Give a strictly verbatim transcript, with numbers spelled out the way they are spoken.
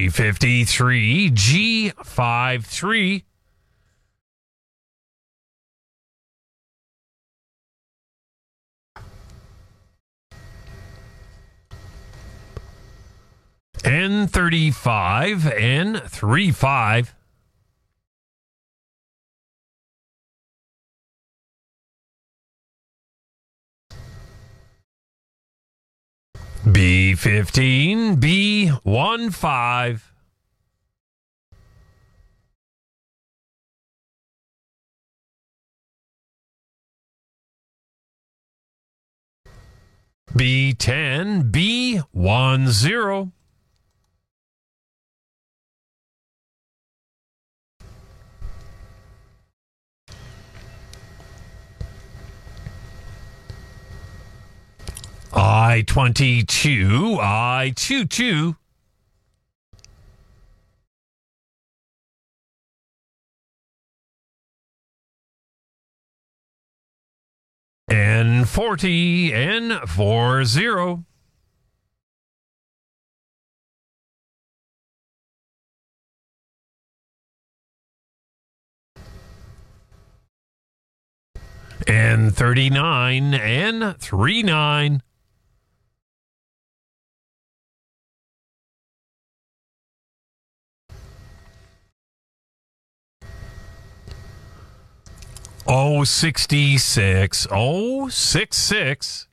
fifty-three G fifty-three. N thirty-five N thirty-five. B fifteen B fifteen. B ten B ten. I twenty-two I twenty-two. N forty N forty. N thirty-nine N thirty-nine. Oh sixty-six oh sixty-six.